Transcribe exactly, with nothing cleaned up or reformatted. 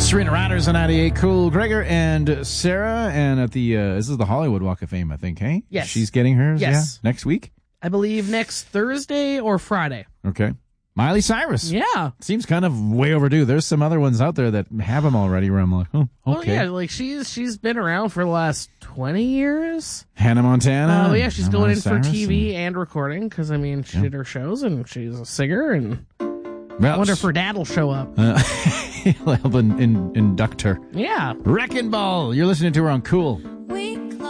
Serena Riders on ninety-eight Cool. Gregor and Sarah, and at the, uh, this is the Hollywood Walk of Fame, I think, hey? Yes. She's getting hers, Yes. yeah? Next week? I believe next Thursday or Friday. Okay. Miley Cyrus. Yeah. Seems kind of way overdue. There's some other ones out there that have them already where I'm like, oh, Well, okay. yeah, like she's she's been around for the last twenty years. Hannah Montana. Oh, yeah, she's Miley going in for Cyrus T V and, and recording because, I mean, she Yeah. did her shows and she's a singer, and Well, I wonder if her dad will show up. Uh, he'll help in, in, induct her. Yeah. Wrecking Ball. You're listening to her on Cool.